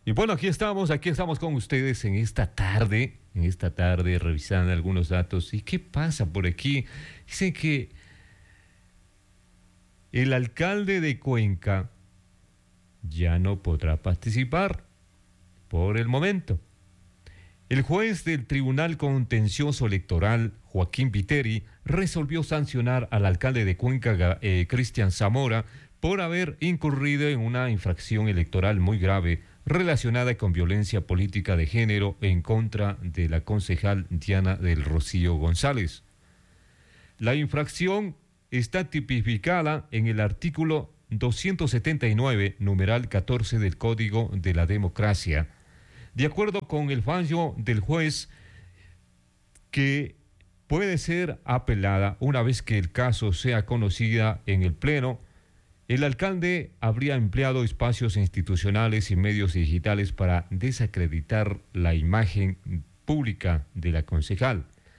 Y bueno, aquí estamos con ustedes en esta tarde, revisando algunos datos. ¿Y qué pasa por aquí? Dicen que el alcalde de Cuenca ya no podrá participar por el momento. El juez del Tribunal Contencioso Electoral, Joaquín Viteri, resolvió sancionar al alcalde de Cuenca, Cristian Zamora, por haber incurrido en una infracción electoral muy grave relacionada con violencia política de género en contra de la concejal Diana del Rocío González. La infracción está tipificada en el artículo 279, numeral 14 del Código de la Democracia. De acuerdo con el fallo del juez, que puede ser apelada una vez que el caso sea conocida en el Pleno, el alcalde habría empleado espacios institucionales y medios digitales para desacreditar la imagen pública de la concejal.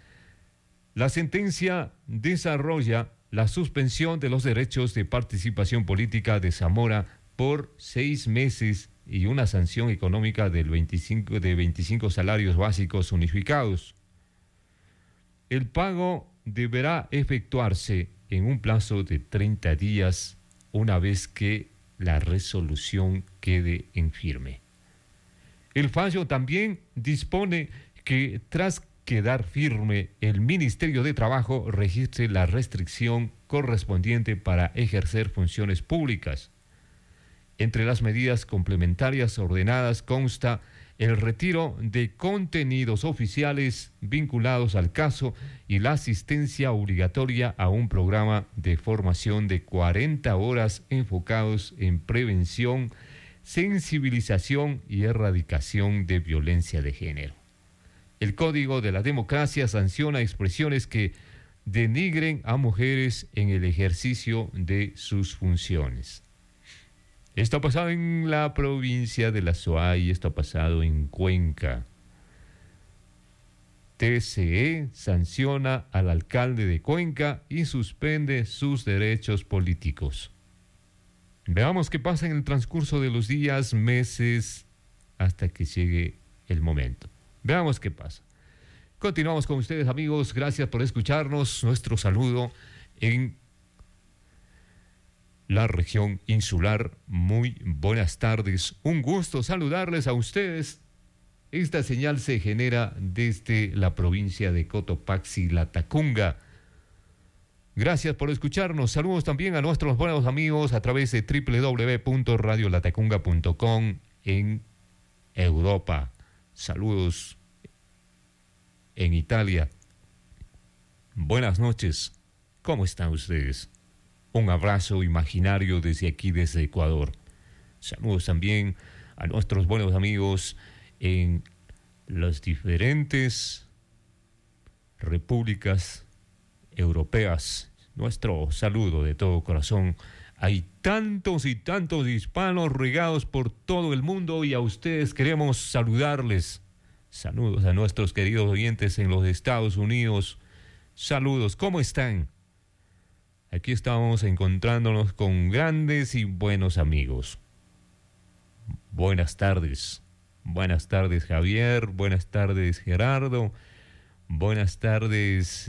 La sentencia desarrolla la suspensión de los derechos de participación política de Zamora por 6 meses y una sanción económica de 25 salarios básicos unificados. El pago deberá efectuarse en un plazo de 30 días una vez que la resolución quede en firme. El fallo también dispone que tras quedar firme, el Ministerio de Trabajo registre la restricción correspondiente para ejercer funciones públicas. Entre las medidas complementarias ordenadas consta el retiro de contenidos oficiales vinculados al caso y la asistencia obligatoria a un programa de formación de 40 horas enfocados en prevención, sensibilización y erradicación de violencia de género. El Código de la Democracia sanciona expresiones que denigren a mujeres en el ejercicio de sus funciones. Esto ha pasado en la provincia de La Suay, esto ha pasado en Cuenca. TCE sanciona al alcalde de Cuenca y suspende sus derechos políticos. Veamos qué pasa en el transcurso de los días, meses, hasta que llegue el momento. Veamos qué pasa. Continuamos con ustedes, amigos. Gracias por escucharnos. Nuestro saludo en la región insular. Muy buenas tardes. Un gusto saludarles a ustedes. Esta señal se genera desde la provincia de Cotopaxi, Latacunga. Gracias por escucharnos. Saludos también a nuestros buenos amigos a través de www.radiolatacunga.com en Europa. Saludos en Italia. Buenas noches. ¿Cómo están ustedes? Un abrazo imaginario desde aquí, desde Ecuador. Saludos también a nuestros buenos amigos en las diferentes repúblicas europeas. Nuestro saludo de todo corazón. Hay tantos y tantos hispanos regados por todo el mundo y a ustedes queremos saludarles. Saludos a nuestros queridos oyentes en los Estados Unidos. Saludos, ¿cómo están? Aquí estamos encontrándonos con grandes y buenos amigos. Buenas tardes. Buenas tardes, Javier. Buenas tardes, Gerardo. Buenas tardes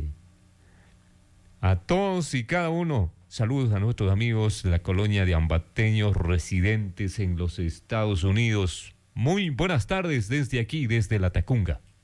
a todos y cada uno. Saludos a nuestros amigos de la colonia de ambateños residentes en los Estados Unidos. Muy buenas tardes desde aquí, desde Latacunga.